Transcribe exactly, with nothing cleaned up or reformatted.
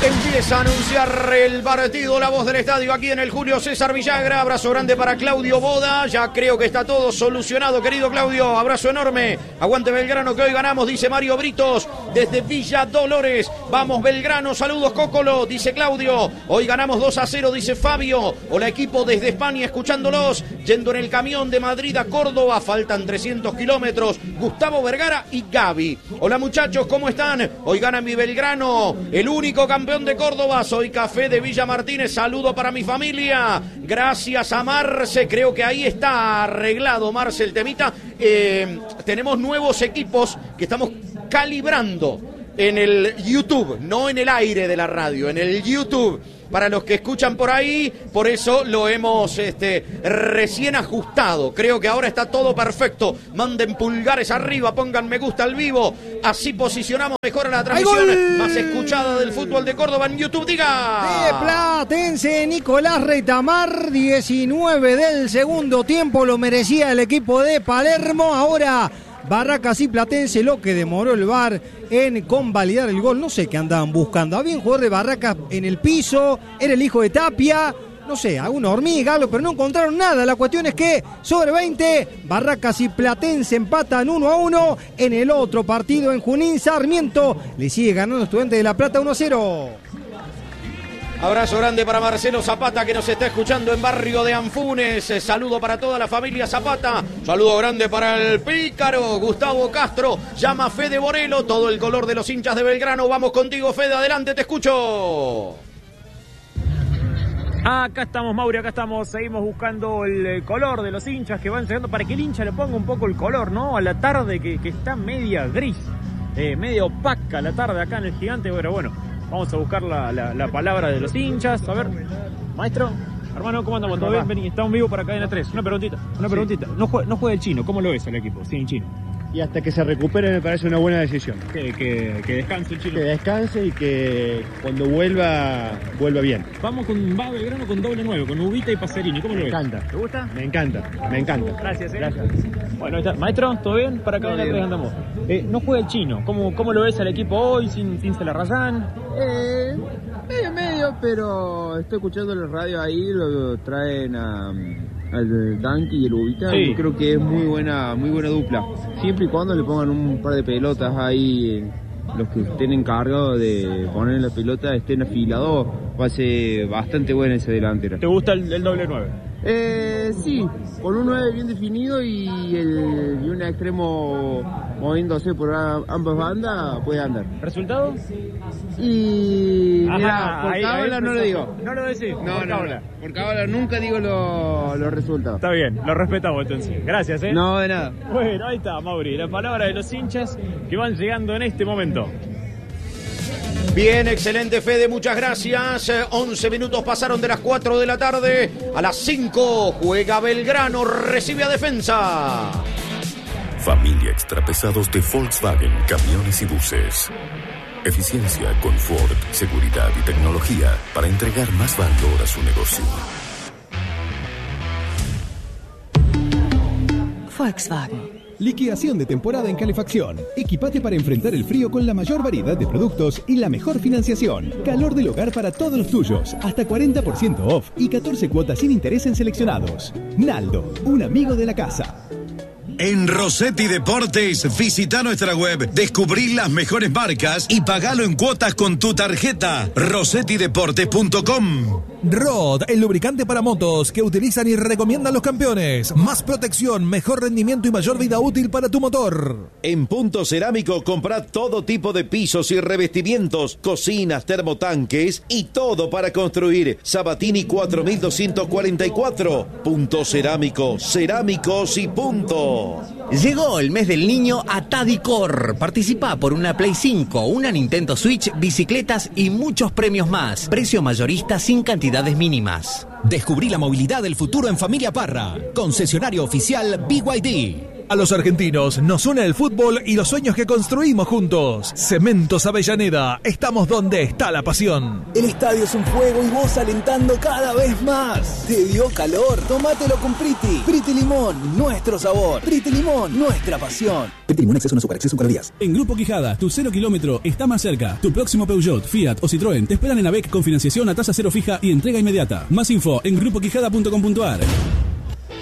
Empieza a anunciar el partido, la voz del estadio aquí en el Julio César Villagra. Abrazo grande para Claudio Boda. Ya creo que está todo solucionado, querido Claudio. Abrazo enorme. Aguante Belgrano, que hoy ganamos, dice Mario Britos desde Villa Dolores. Vamos Belgrano, saludos Cócolo, dice Claudio. Hoy ganamos dos a cero, dice Fabio. Hola equipo desde España, escuchándolos. Yendo en el camión de Madrid a Córdoba. Faltan trescientos kilómetros. Gustavo Vergara y Gaby. Hola muchachos, ¿cómo están? Hoy gana mi Belgrano, el único campeón de Córdoba. Soy Café de Villa Martínez, saludo para mi familia. Gracias a Marce, creo que ahí está arreglado, Marce, el temita. Eh, tenemos nuevos equipos que estamos calibrando en el YouTube, no en el aire de la radio, en el YouTube. Para los que escuchan por ahí, por eso lo hemos este, recién ajustado. Creo que ahora está todo perfecto. Manden pulgares arriba, pongan me gusta al vivo. Así posicionamos mejor a la transmisión más escuchada del fútbol de Córdoba en YouTube. Diga. De Platense, Nicolás Retamar, diecinueve del segundo tiempo. Lo merecía el equipo de Palermo. Ahora Barracas y Platense, lo que demoró el V A R en convalidar el gol. No sé qué andaban buscando. Había un jugador de Barracas en el piso, era el hijo de Tapia, no sé, alguna hormiga, algo, pero no encontraron nada. La cuestión es que sobre veinte, Barracas y Platense empatan uno a uno. En el otro partido en Junín, Sarmiento le sigue ganando Estudiantes de La Plata uno a cero. Abrazo grande para Marcelo Zapata, que nos está escuchando en Barrio de Anfunes. Saludo para toda la familia Zapata. Saludo grande para el pícaro Gustavo Castro. Llama Fede Borelo, todo el color de los hinchas de Belgrano. Vamos contigo, Fede, adelante, te escucho. Acá estamos, Mauri, acá estamos. Seguimos buscando el color de los hinchas que van llegando para que el hincha le ponga un poco el color, ¿no? A la tarde que, que está media gris, eh, media opaca la tarde acá en el Gigante, pero bueno. Vamos a buscar la, la, la palabra de los hinchas. A ver, maestro, hermano, ¿cómo andamos? ¿Todo bien? Vení, estamos vivos para Cadena tres. Una preguntita, una preguntita. No juega, no juega el Chino, ¿cómo lo ves el equipo sin Chino? Y hasta que se recupere me parece una buena decisión. Que, que, que descanse el Chino. Que descanse y que cuando vuelva, vuelva bien. Vamos con va Belgrano con doble nueve, con Ubita y Pacerini. ¿Cómo lo ves? Me encanta. ¿Te gusta? Me encanta, me encanta. Gracias, ¿eh? Gracias. Bueno, ahí está. Maestro, ¿todo bien? Para Cadena tres andamos. Eh, no juega el Chino. ¿Cómo, cómo lo ves al equipo hoy sin, sin Celarrayán? Eh, medio, medio, pero estoy escuchando la radio ahí, lo traen a... al Danqui y el Ubita, sí. Yo creo que es muy buena, muy buena dupla. Siempre y cuando le pongan un par de pelotas ahí, los que estén encargados de poner la pelota estén afilados, va a ser bastante buena esa delantera. ¿Te gusta el, el doble nueve? Eh, sí, con un nueve bien definido y, el, y un extremo moviéndose por a, ambas bandas, puede andar. ¿Resultado? Y Ajá, mira, por ahí, cábala ahí no lo digo. ¿No lo decís? No, por no, cábala. no, por cábala nunca digo los lo resultados. Está bien, lo respetamos entonces. Gracias, ¿eh? No, de nada. Bueno, ahí está, Mauri, la palabra de los hinchas que van llegando en este momento. Bien, excelente, Fede, muchas gracias. once minutos pasaron de las cuatro de la tarde. A las cinco juega Belgrano, recibe a Defensa. Familia extrapesados de Volkswagen, camiones y buses. Eficiencia, confort, seguridad y tecnología para entregar más valor a su negocio. Volkswagen. Liquidación de temporada en calefacción. Equipate para enfrentar el frío con la mayor variedad de productos y la mejor financiación. Calor del hogar para todos los tuyos. Hasta cuarenta por ciento off y catorce cuotas sin interés en seleccionados. Naldo, un amigo de la casa. En Rossetti Deportes, visita nuestra web, descubrí las mejores marcas y pagalo en cuotas con tu tarjeta. rossetti deportes punto com. Rod, el lubricante para motos que utilizan y recomiendan los campeones. Más protección, mejor rendimiento y mayor vida útil para tu motor. En Punto Cerámico, comprá todo tipo de pisos y revestimientos, cocinas, termotanques y todo para construir. Sabatini cuatro mil doscientos cuarenta y cuatro. Punto Cerámico, cerámicos y punto. Llegó el mes del niño a Tadicor. Participa por una Play cinco, una Nintendo Switch, bicicletas y muchos premios más. Precio mayorista sin cantidades mínimas. Descubrí la movilidad del futuro en Familia Parra. Concesionario oficial B Y D. A los argentinos nos une el fútbol y los sueños que construimos juntos. Cementos Avellaneda, estamos donde está la pasión. El estadio es un fuego y vos alentando cada vez más. ¿Te dio calor? Tómatelo con Priti. Priti Limón, nuestro sabor. Priti Limón, nuestra pasión. Priti Limón Exceso no Super Exceso calorías. En Grupo Quijada, tu cero kilómetro está más cerca. Tu próximo Peugeot, Fiat o Citroën te esperan en A B E C con financiación a tasa cero fija y entrega inmediata. Más info en grupo quijada punto com punto a r.